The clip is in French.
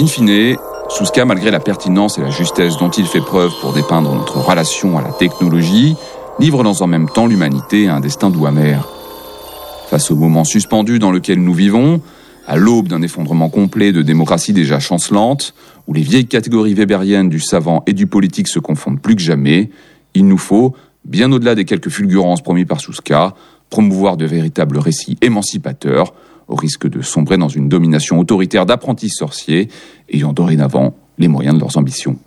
In fine, Souska, malgré la pertinence et la justesse dont il fait preuve pour dépeindre notre relation à la technologie, livre dans un même temps l'humanité à un destin doux amer. Face au moment suspendu dans lequel nous vivons, à l'aube d'un effondrement complet de démocratie déjà chancelante, où les vieilles catégories weberiennes du savant et du politique se confondent plus que jamais, il nous faut, bien au-delà des quelques fulgurances promis par Souska, promouvoir de véritables récits émancipateurs, au risque de sombrer dans une domination autoritaire d'apprentis sorciers, ayant dorénavant les moyens de leurs ambitions.